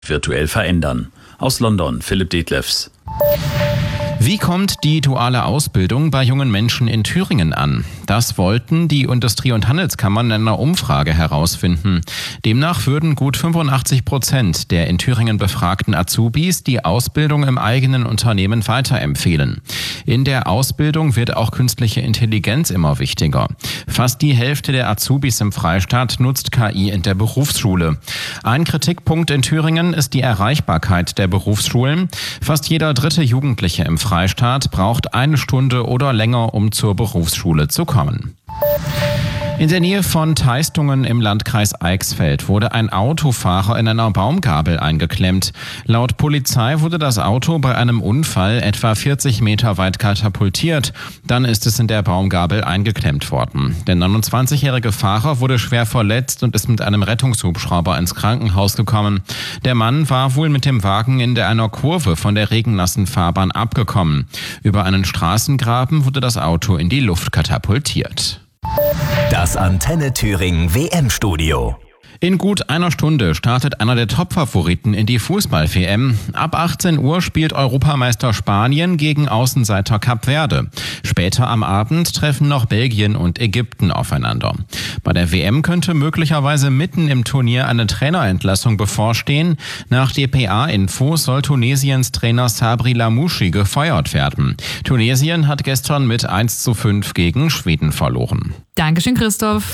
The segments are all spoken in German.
virtuell verändern. Aus London, Philipp Detlefs. Wie kommt die duale Ausbildung bei jungen Menschen in Thüringen an? Das wollten die Industrie- und Handelskammern in einer Umfrage herausfinden. Demnach würden gut 85% der in Thüringen befragten Azubis die Ausbildung im eigenen Unternehmen weiterempfehlen. In der Ausbildung wird auch künstliche Intelligenz immer wichtiger. Fast die Hälfte der Azubis im Freistaat nutzt KI in der Berufsschule. Ein Kritikpunkt in Thüringen ist die Erreichbarkeit der Berufsschulen. Fast jeder dritte Jugendliche im Freistaat braucht 1 Stunde oder länger, um zur Berufsschule zu kommen. In der Nähe von Teistungen im Landkreis Eichsfeld wurde ein Autofahrer in einer Baumgabel eingeklemmt. Laut Polizei wurde das Auto bei einem Unfall etwa 40 Meter weit katapultiert. Dann ist es in der Baumgabel eingeklemmt worden. Der 29-jährige Fahrer wurde schwer verletzt und ist mit einem Rettungshubschrauber ins Krankenhaus gekommen. Der Mann war wohl mit dem Wagen in einer Kurve von der regennassen Fahrbahn abgekommen. Über einen Straßengraben wurde das Auto in die Luft katapultiert. Das Antenne Thüringen WM-Studio. In gut einer Stunde startet einer der Top-Favoriten in die Fußball-WM. Ab 18 Uhr spielt Europameister Spanien gegen Außenseiter Kap Verde. Später am Abend treffen noch Belgien und Ägypten aufeinander. Bei der WM könnte möglicherweise mitten im Turnier eine Trainerentlassung bevorstehen. Nach dpa-Infos soll Tunesiens Trainer Sabri Lamouchi gefeuert werden. Tunesien hat gestern mit 1:5 gegen Schweden verloren. Dankeschön, Christoph.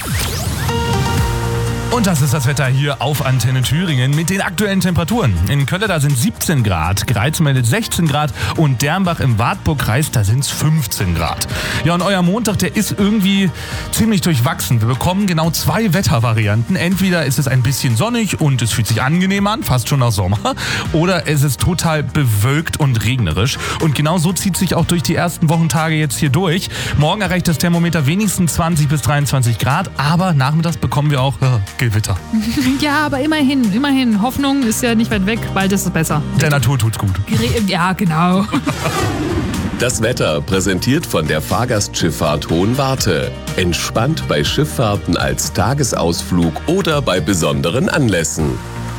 Und das ist das Wetter hier auf Antenne Thüringen mit den aktuellen Temperaturen. In Kölle, da sind 17 Grad, Greiz meldet 16 Grad und Dernbach im Wartburgkreis, da sind es 15 Grad. Ja, und euer Montag, der ist irgendwie ziemlich durchwachsen. Wir bekommen genau 2 Wettervarianten. Entweder ist es ein bisschen sonnig und es fühlt sich angenehm an, fast schon nach Sommer, oder es ist total bewölkt und regnerisch. Und genau so zieht sich auch durch die ersten Wochentage jetzt hier durch. Morgen erreicht das Thermometer wenigstens 20 bis 23 Grad, aber nachmittags bekommen wir auch Gewitter. Ja, aber immerhin. Hoffnung ist ja nicht weit weg, bald ist es besser. Der Natur tut's gut. Ja, genau. Das Wetter präsentiert von der Fahrgastschifffahrt Hohenwarte. Entspannt bei Schifffahrten als Tagesausflug oder bei besonderen Anlässen.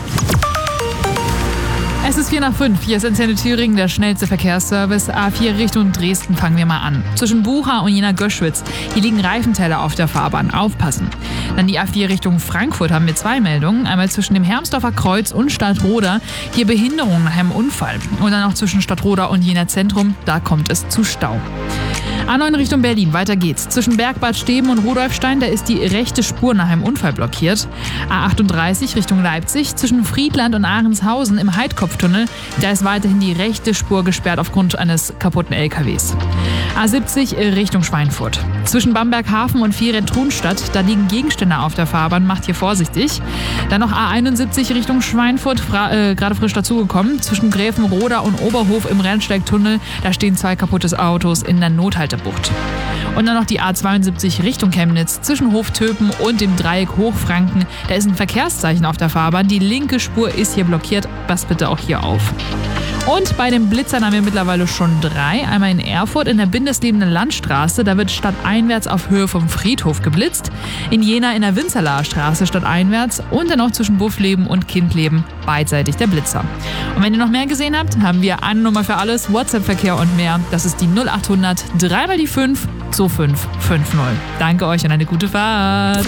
Es ist 4:05. Hier ist Antenne Thüringen, der schnellste Verkehrsservice. A4 Richtung Dresden fangen wir mal an. Zwischen Bucha und Jena-Göschwitz. Hier liegen Reifenteile auf der Fahrbahn. Aufpassen. Dann die A4 Richtung Frankfurt haben wir 2 Meldungen. Einmal zwischen dem Hermsdorfer Kreuz und Stadtroda. Hier Behinderung nach einem Unfall. Und dann auch zwischen Stadtroda und Jena Zentrum. Da kommt es zu Stau. A9 Richtung Berlin, weiter geht's. Zwischen Bergbad Steben und Rudolfstein, da ist die rechte Spur nach einem Unfall blockiert. A38 Richtung Leipzig, zwischen Friedland und Ahrenshausen im Heidkopftunnel, da ist weiterhin die rechte Spur gesperrt aufgrund eines kaputten LKWs. A70 Richtung Schweinfurt. Zwischen Bamberg-Hafen und Vieren-Trunstadt, da liegen Gegenstände auf der Fahrbahn, macht hier vorsichtig. Dann noch A71 Richtung Schweinfurt, gerade frisch dazugekommen. Zwischen Gräfenroda und Oberhof im Rennsteigtunnel, da stehen 2 kaputte Autos in der Nothaltebucht. Und dann noch die A72 Richtung Chemnitz, zwischen Hoftöpen und dem Dreieck Hochfranken. Da ist ein Verkehrszeichen auf der Fahrbahn. Die linke Spur ist hier blockiert. Passt bitte auch hier auf. Und bei den Blitzern haben wir mittlerweile schon 3. Einmal in Erfurt in der Bindeslebenden Landstraße. Da wird stadteinwärts auf Höhe vom Friedhof geblitzt. In Jena in der Winzerlaer Straße stadteinwärts. Und dann auch zwischen Buffleben und Kindleben beidseitig der Blitzer. Und wenn ihr noch mehr gesehen habt, haben wir eine Nummer für alles. WhatsApp-Verkehr und mehr. Das ist die 0800 3 mal die 5 2550. Danke euch und eine gute Fahrt.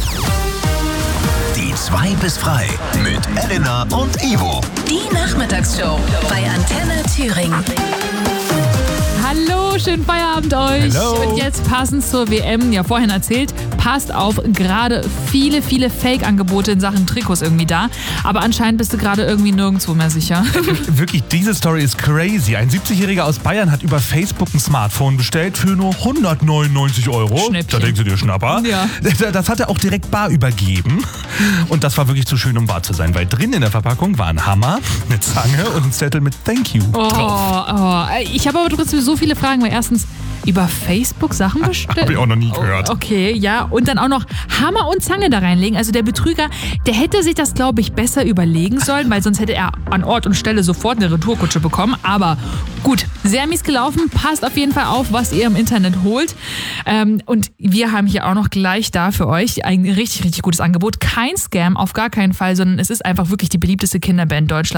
Die 2 bis frei mit Elena und Ivo. Die Nachmittagsshow bei Antenne Thüringen. Hallo, schönen Feierabend euch. Hello. Und jetzt passend zur WM, ja vorhin erzählt, passt auf, gerade viele Fake-Angebote in Sachen Trikots irgendwie da. Aber anscheinend bist du gerade irgendwie nirgendwo mehr sicher. Wirklich, diese Story ist crazy. Ein 70-Jähriger aus Bayern hat über Facebook ein Smartphone bestellt für nur 199 €. Schnäppchen. Da denkst du dir, Schnapper. Ja. Das hat er auch direkt bar übergeben. Und das war wirklich zu schön, um wahr zu sein, weil drin in der Verpackung war ein Hammer, eine Zange und ein Zettel mit Thank you drauf. Ich habe aber trotzdem so viele Fragen, weil erstens, über Facebook Sachen bestellt? Hab ich auch noch nie gehört. Okay, ja. Und dann auch noch Hammer und Zange da reinlegen. Also der Betrüger, der hätte sich das, glaube ich, besser überlegen sollen, weil sonst hätte er an Ort und Stelle sofort eine Retourkutsche bekommen. Aber gut, sehr mies gelaufen. Passt auf jeden Fall auf, was ihr im Internet holt. Und wir haben hier auch noch gleich da für euch ein richtig, richtig gutes Angebot. Kein Scam, auf gar keinen Fall, sondern es ist einfach wirklich die beliebteste Kinderband Deutschlands.